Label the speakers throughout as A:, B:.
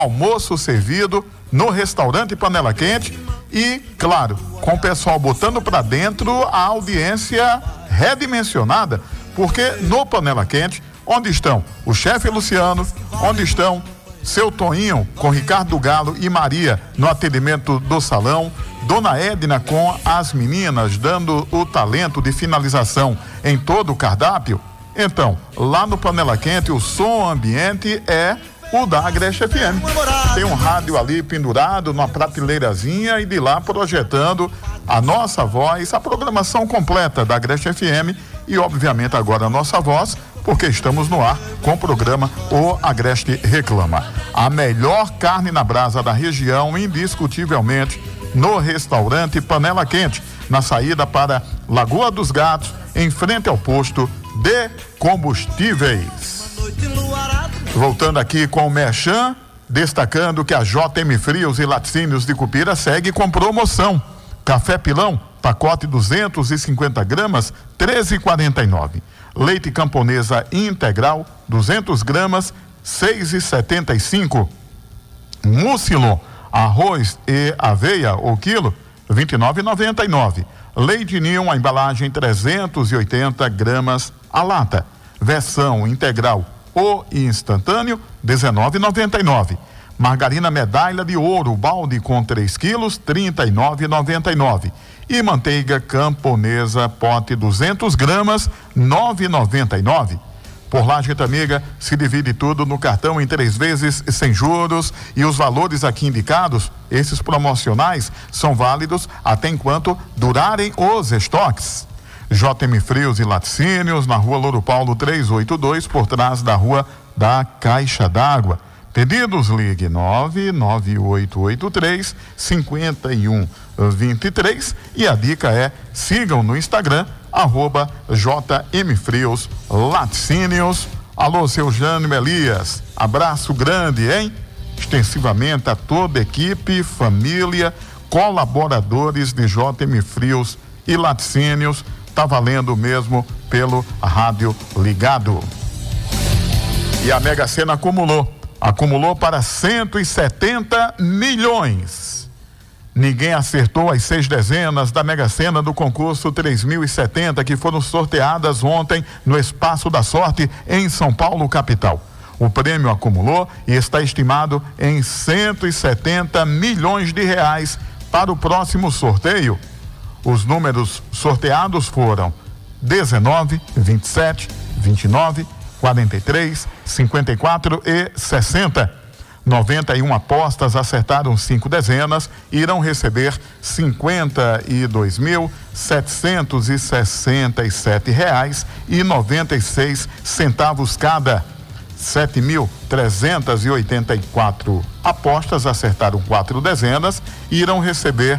A: almoço servido no restaurante Panela Quente e, claro, com o pessoal botando para dentro, a audiência redimensionada, porque no Panela Quente, onde estão o chefe Luciano, onde estão seu Toninho com Ricardo Galo e Maria no atendimento do salão, Dona Edna com as meninas dando o talento de finalização em todo o cardápio. Então, lá no Panela Quente, o som ambiente é o da Agreste FM. Tem um rádio ali pendurado numa prateleirazinha e de lá projetando a nossa voz, a programação completa da Agreste FM e, obviamente, agora a nossa voz, porque estamos no ar com o programa O Agreste Reclama. A melhor carne na brasa da região, indiscutivelmente, no restaurante Panela Quente, na saída para Lagoa dos Gatos, em frente ao posto de combustíveis. Voltando aqui com o Merchan, destacando que a JM Frios e Laticínios de Cupira segue com promoção. Café Pilão, pacote 250 gramas, R$13,49. Leite Camponesa integral, 200 gramas, R$6,75. Mucilon, arroz e aveia, o quilo, R$29,99. Leite Ninho, a embalagem 380 gramas, a lata. Versão integral ou instantâneo, R$19,99. Margarina Medalha de Ouro, balde com 3 quilos, R$39,99. E manteiga camponesa, pote 200 gramas, R$9,99. Por Laje Amiga, se divide tudo no cartão em 3 vezes sem juros e os valores aqui indicados, esses promocionais, são válidos até enquanto durarem os estoques. JM Frios e Laticínios, na rua Louro Paulo 382, por trás da rua da Caixa d'Água. Pedidos, ligue 99883-5123 e a dica é, sigam no Instagram, @JM Frios Laticínios. Alô, seu Jânio Elias, abraço grande, hein? Extensivamente a toda a equipe, família, colaboradores de JM Frios e Laticínios. Tá valendo mesmo pelo rádio ligado. E a Mega Sena acumulou para 170 milhões. Ninguém acertou as 6 dezenas da Mega Sena do concurso 3070 que foram sorteadas ontem no Espaço da Sorte em São Paulo, capital. O prêmio acumulou e está estimado em 170 milhões de reais para o próximo sorteio. Os números sorteados foram 19, 27, 29, 43, 54 e 60. 91 apostas acertaram 5 dezenas e irão receber R$52.767,96 cada. 7.384 apostas acertaram 4 dezenas e irão receber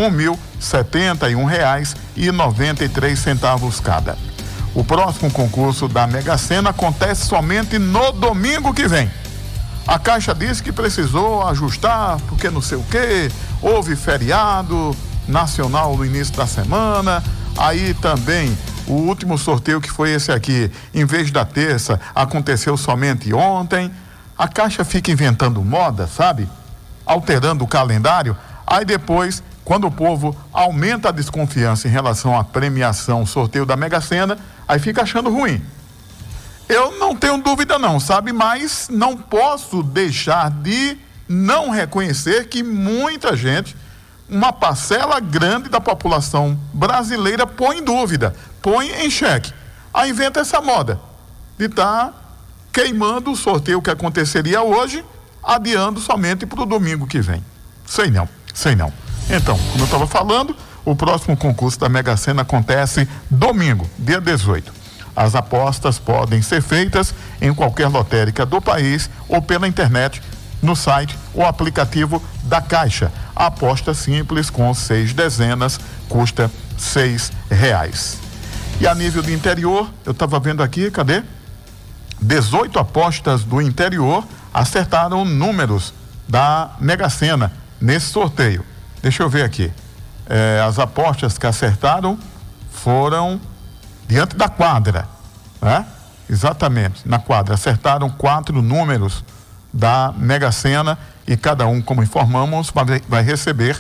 A: R$1.071,93 cada. O próximo concurso da Mega Sena acontece somente no domingo que vem. A Caixa disse que precisou ajustar, porque não sei o quê, houve feriado nacional no início da semana, aí também o último sorteio que foi esse aqui, em vez da terça, aconteceu somente ontem. A Caixa fica inventando moda, sabe? Alterando o calendário, aí depois, quando o povo aumenta a desconfiança em relação à premiação, sorteio da Mega Sena, aí fica achando ruim. Eu não tenho dúvida não, sabe? Mas não posso deixar de não reconhecer que muita gente, uma parcela grande da população brasileira põe em dúvida, põe em xeque. Aí inventa essa moda de estar queimando o sorteio que aconteceria hoje, adiando somente para o domingo que vem. Sei não. Então, como eu estava falando, o próximo concurso da Mega Sena acontece domingo, dia 18. As apostas podem ser feitas em qualquer lotérica do país ou pela internet, no site ou aplicativo da Caixa. A aposta simples com 6 dezenas custa R$6. E a nível do interior, eu estava vendo aqui, cadê? 18 apostas do interior acertaram números da Mega Sena nesse sorteio. Deixa eu ver aqui. As apostas que acertaram foram diante da quadra, né? Exatamente, na quadra. Acertaram 4 números da Mega Sena e cada um, como informamos, vai receber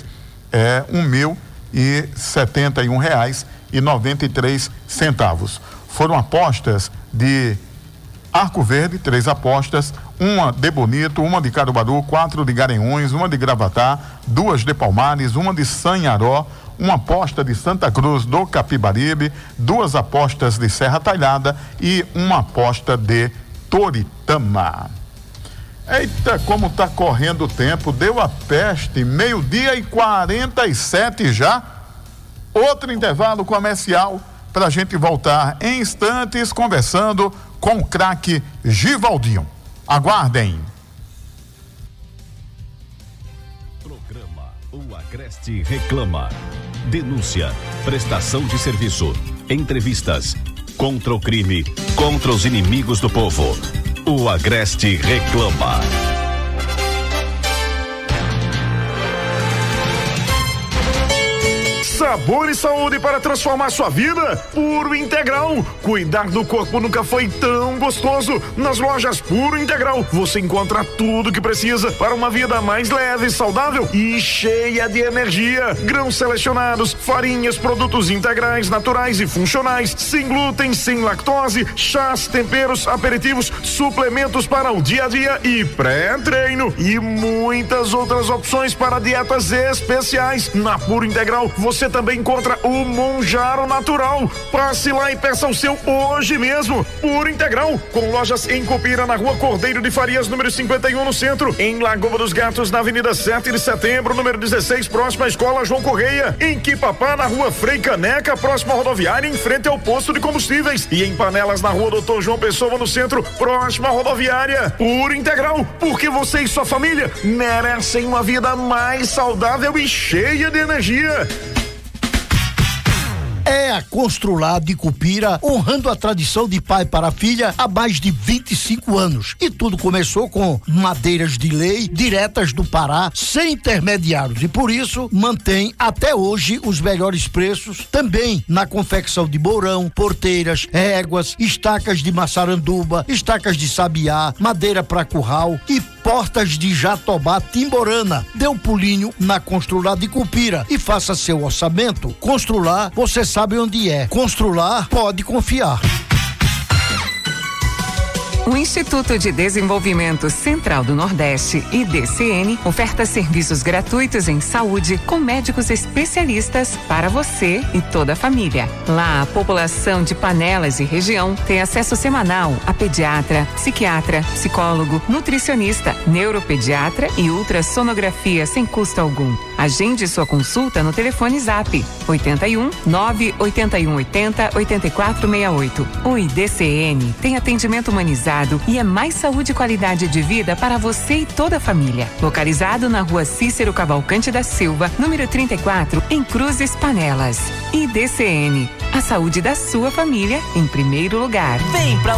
A: R$1.071,93. Foram apostas de Arco Verde, 3 apostas, uma de Bonito, uma de Caruaru, 4 de Garanhuns, uma de Gravatá, 2 de Palmares, uma de Sanharó, uma aposta de Santa Cruz do Capibaribe, 2 apostas de Serra Talhada e uma aposta de Toritama. Eita, como tá correndo o tempo, deu a peste, 12:47 já. Outro intervalo comercial para a gente voltar em instantes conversando com o craque Givaldinho. Aguardem.
B: Programa O Agreste Reclama. Denúncia, prestação de serviço, entrevistas, contra o crime, contra os inimigos do povo. O Agreste Reclama.
C: Sabor e saúde para transformar sua vida? Puro Integral. Cuidar do corpo nunca foi tão gostoso. Nas lojas Puro Integral você encontra tudo que precisa para uma vida mais leve, saudável e cheia de energia. Grãos selecionados, farinhas, produtos integrais, naturais e funcionais, sem glúten, sem lactose, chás, temperos, aperitivos, suplementos para o dia a dia e pré-treino e muitas outras opções para dietas especiais. Na Puro Integral você também encontra o Monjaro Natural. Passe lá e peça o seu hoje mesmo. Puro Integral, com lojas em Copira, na Rua Cordeiro de Farias, número 51, no centro. Em Lagoa dos Gatos, na Avenida 7 de Setembro, número 16, próxima à Escola João Correia. Em Quipapá, na Rua Frei Caneca, próxima à rodoviária, em frente ao posto de combustíveis. E em Panelas, na Rua Doutor João Pessoa, no centro, próxima à rodoviária. Puro Integral, porque você e sua família merecem uma vida mais saudável e cheia de energia.
D: É a Constrular de Cupira, honrando a tradição de pai para filha há mais de 25 anos. E tudo começou com madeiras de lei, diretas do Pará, sem intermediários. E por isso mantém até hoje os melhores preços, também na confecção de mourão, porteiras, réguas, estacas de maçaranduba, estacas de sabiá, madeira para curral e portas de jatobá timborana. Dê um pulinho na Constrular de Cupira e faça seu orçamento. Constrular, você sabe onde é. Constrular, pode confiar.
E: O Instituto de Desenvolvimento Central do Nordeste, IDCN, oferta serviços gratuitos em saúde com médicos especialistas para você e toda a família. Lá, a população de Panelas e região tem acesso semanal a pediatra, psiquiatra, psicólogo, nutricionista, neuropediatra e ultrassonografia sem custo algum. Agende sua consulta no telefone Zap 81 981 80 8468. O IDCN tem atendimento humanizado e é mais saúde e qualidade de vida para você e toda a família. Localizado na Rua Cícero Cavalcante da Silva, número 34, em Cruzes, Panelas. IDCN, a saúde da sua família em primeiro lugar.
F: Vem pra